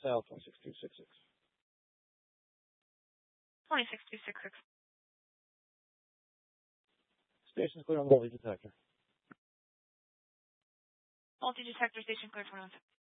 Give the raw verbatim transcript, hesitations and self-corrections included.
south, twenty-six two six six. twenty-six two six six. Station's clear on the multi-detector. Multi-detector station clear twenty-one.